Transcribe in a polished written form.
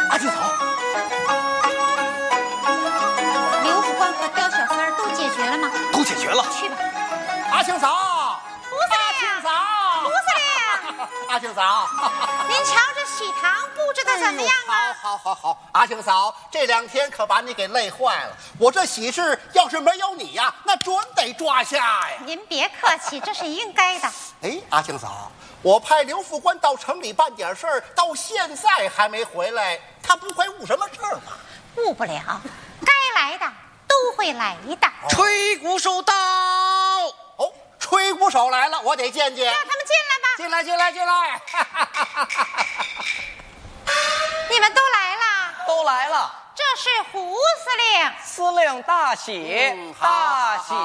阿庆嫂， 刘副官和刁小三儿都解决了吗？ 都解决了。 去吧。 阿庆嫂， 胡司令，胡司令， 阿庆嫂， 您瞧这喜糖布置的怎么样啊？ 好，阿庆嫂，这2天可把你给累坏了。我这喜事要是没有你呀，那准得抓瞎呀。 您别客气，这是应该的。 哎，阿庆嫂，我派刘副官到城里办点事儿，到现在还没回来，他不会误什么事儿吧？ 误不了，该来的都会来的。 吹鼓手到。 哦，吹鼓手来了，我得见见。 让他们进来吧。 进来！ 你们都来了， 都来了。 这是胡司令。 司令大喜， 好大喜。